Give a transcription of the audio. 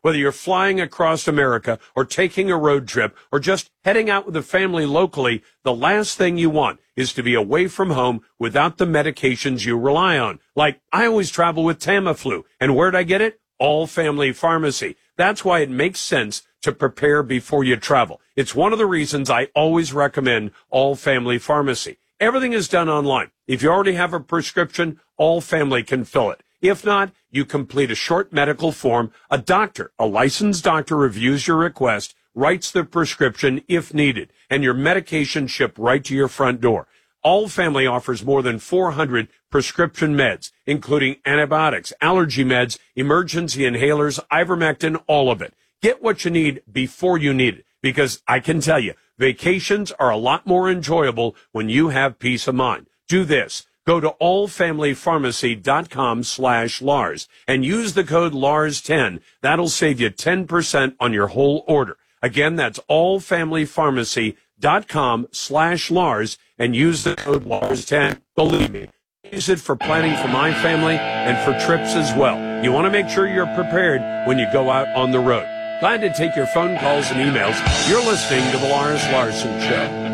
Whether you're flying across America or taking a road trip or just heading out with the family locally, the last thing you want is to be away from home without the medications you rely on. Like, I always travel with Tamiflu. And where'd I get it? All Family Pharmacy. That's why it makes sense to prepare before you travel. It's one of the reasons I always recommend All Family Pharmacy. Everything is done online. If you already have a prescription, All Family can fill it. If not, you complete a short medical form. A doctor, a licensed doctor, reviews your request, writes the prescription if needed, and your medication shipped right to your front door. All Family offers more than 400 prescription meds, including antibiotics, allergy meds, emergency inhalers, ivermectin, all of it. Get what you need before you need it, because I can tell you, vacations are a lot more enjoyable when you have peace of mind. Do this. Go to allfamilypharmacy.com/Lars and use the code LARS10. That'll save you 10% on your whole order. Again, that's allfamilypharmacy.com/Lars and use the code LARS10. Believe me, use it for planning for my family and for trips as well. You want to make sure you're prepared when you go out on the road. Glad to take your phone calls and emails. You're listening to The Lars Larson Show.